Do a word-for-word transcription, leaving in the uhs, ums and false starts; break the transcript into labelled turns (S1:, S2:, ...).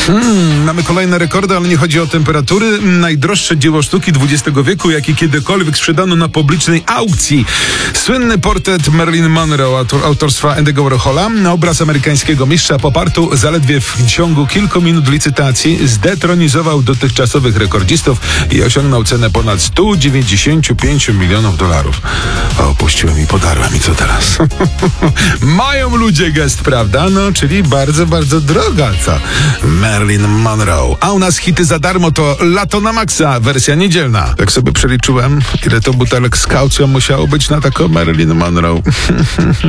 S1: Hmm, mamy kolejne rekordy, ale nie chodzi o temperatury. Najdroższe dzieło sztuki dwudziestego wieku, jakie kiedykolwiek sprzedano na publicznej aukcji. Słynny portret Marilyn Monroe autor, autorstwa Andy'ego Warhola, obraz amerykańskiego mistrza pop artu zaledwie w ciągu kilku minut licytacji zdetronizował dotychczasowych rekordzistów i osiągnął cenę ponad sto dziewięćdziesiąt pięć milionów dolarów. O, opuściłem i podarłem i co teraz? Mają ludzie gest, prawda? No, czyli bardzo, bardzo droga, co? Marilyn Monroe. A u nas hity za darmo to Lato na maksa, wersja niedzielna. Tak sobie przeliczyłem, ile to butelek z kaucją musiało być na taką Marilyn Monroe.